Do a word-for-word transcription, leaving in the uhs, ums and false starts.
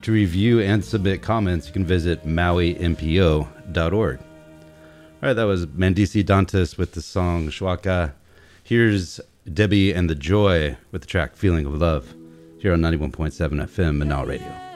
to review and submit comments, you can visit maui m p o dot org. All right, that was Mendici Dantas with the song Shwaka. Here's Debbie and the Joy with the track Feeling of Love here on ninety-one point seven F M Manal Radio.